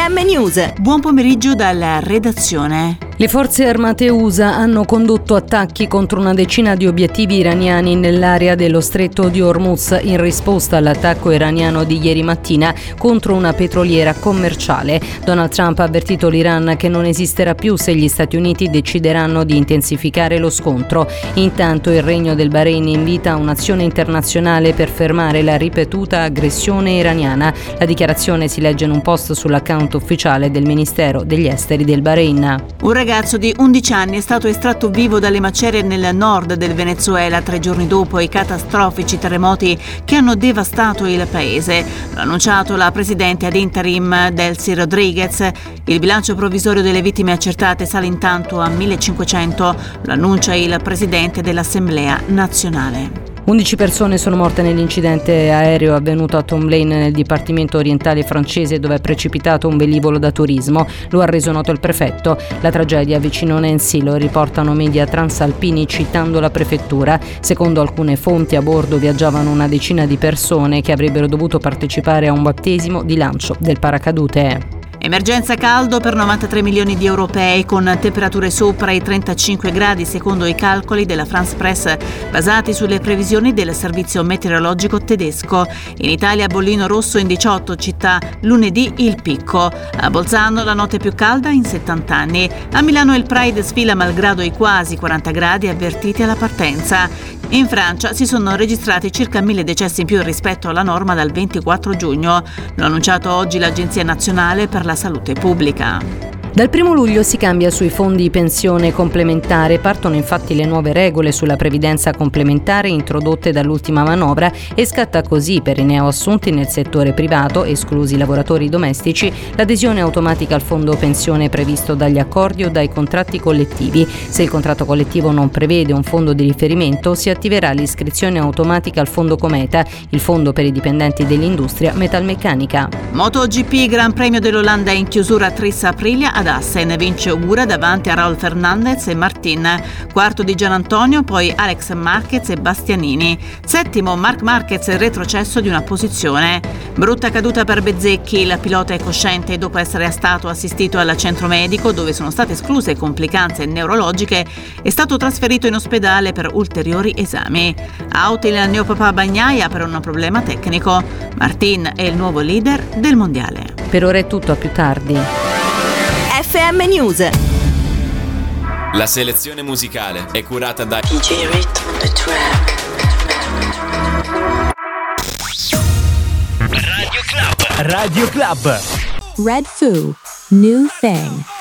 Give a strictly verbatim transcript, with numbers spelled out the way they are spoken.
M News. Buon pomeriggio dalla redazione. Le forze armate U S A hanno condotto attacchi contro una decina di obiettivi iraniani nell'area dello stretto di Hormuz in risposta all'attacco iraniano di ieri mattina contro una petroliera commerciale. Donald Trump ha avvertito l'Iran che non esisterà più se gli Stati Uniti decideranno di intensificare lo scontro. Intanto il Regno del Bahrain invita a un'azione internazionale per fermare la ripetuta aggressione iraniana. La dichiarazione si legge in un post sull'account ufficiale del Ministero degli Esteri del Bahrain. Un ragazzo di undici anni è stato estratto vivo dalle macerie nel nord del Venezuela tre giorni dopo i catastrofici terremoti che hanno devastato il paese. L'ha annunciato la presidente ad interim Delcy Rodriguez. Il bilancio provvisorio delle vittime accertate sale intanto a millecinquecento, lo annuncia il presidente dell'Assemblea nazionale. undici persone sono morte nell'incidente aereo avvenuto a Tomblaine nel dipartimento orientale francese dove è precipitato un velivolo da turismo. Lo ha reso noto il prefetto. La tragedia vicino Nancy, lo riportano media transalpini citando la prefettura. Secondo alcune fonti a bordo viaggiavano una decina di persone che avrebbero dovuto partecipare a un battesimo di lancio del paracadute. Emergenza caldo per novantatré milioni di europei con temperature sopra i trentacinque gradi secondo i calcoli della France Press basati sulle previsioni del servizio meteorologico tedesco. In Italia bollino rosso in diciotto città, lunedì il picco. A Bolzano la notte più calda in settanta anni. A Milano il Pride sfila malgrado i quasi quaranta gradi avvertiti alla partenza. In Francia si sono registrati circa mille decessi in più rispetto alla norma dal ventiquattro giugno. Lo ha annunciato oggi l'Agenzia Nazionale per la Salute Pubblica. Dal primo luglio si cambia sui fondi pensione complementare, partono infatti le nuove regole sulla previdenza complementare introdotte dall'ultima manovra e scatta così per i neoassunti nel settore privato, esclusi i lavoratori domestici, l'adesione automatica al fondo pensione previsto dagli accordi o dai contratti collettivi. Se il contratto collettivo non prevede un fondo di riferimento, si attiverà l'iscrizione automatica al fondo Cometa, il fondo per i dipendenti dell'industria metalmeccanica. MotoGP Gran Premio dell'Olanda in chiusura Tris Aprilia ad Assen, vince Ogura davanti a Raul Fernandez e Martin, quarto di Gian Antonio, poi Alex Marquez e Bastianini, settimo Marc Marquez, retrocesso di una posizione. Brutta caduta per Bezzecchi, il pilota è cosciente dopo essere stato assistito al centro medico dove sono state escluse complicanze neurologiche, è stato trasferito in ospedale per ulteriori esami. Out il neopapà Bagnaia per un problema tecnico. Martin è il nuovo leader del mondiale. Per ora è tutto, a più tardi. F M News. La selezione musicale è curata da D J Rit on the track. Radio Club. Radio Club. Red Foo, New Thing.